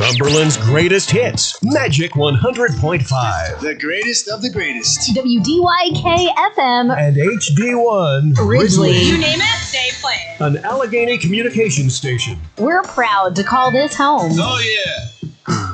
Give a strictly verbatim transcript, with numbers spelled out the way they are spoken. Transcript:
Cumberland's greatest hits, Magic one hundred point five. The greatest of the greatest. W D Y K F M. And H D one Ridgely. You name it, they play it. An Allegheny communications station. We're proud to call this home. Oh, yeah.